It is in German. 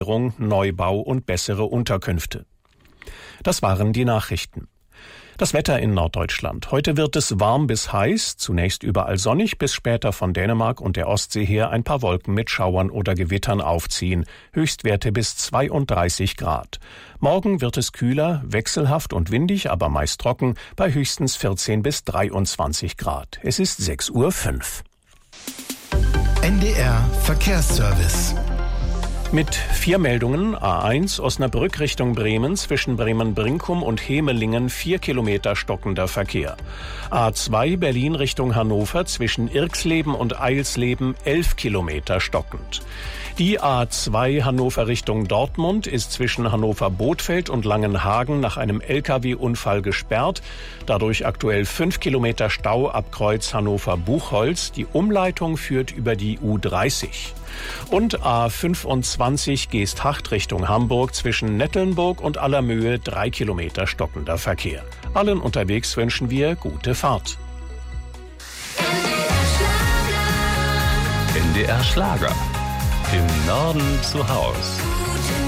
Sanierung, Neubau und bessere Unterkünfte. Das waren die Nachrichten. Das Wetter in Norddeutschland. Heute wird es warm bis heiß, zunächst überall sonnig, bis später von Dänemark und der Ostsee her ein paar Wolken mit Schauern oder Gewittern aufziehen. Höchstwerte bis 32 Grad. Morgen wird es kühler, wechselhaft und windig, aber meist trocken, bei höchstens 14 bis 23 Grad. Es ist 6:05 Uhr. NDR Verkehrsservice. Mit 4 Meldungen: A1 Osnabrück Richtung Bremen, zwischen Bremen-Brinkum und Hemelingen 4 Kilometer stockender Verkehr. A2 Berlin Richtung Hannover, zwischen Irxleben und Eilsleben 11 Kilometer stockend. Die A2 Hannover Richtung Dortmund ist zwischen Hannover-Bothfeld und Langenhagen nach einem Lkw-Unfall gesperrt. Dadurch aktuell 5 Kilometer Stau ab Kreuz Hannover-Buchholz. Die Umleitung führt über die U30. Und A25 Geesthacht Richtung Hamburg, zwischen Nettelnburg und Allermöhe 3 Kilometer stockender Verkehr. Allen unterwegs wünschen wir gute Fahrt. NDR Schlager. Im Norden zu Haus.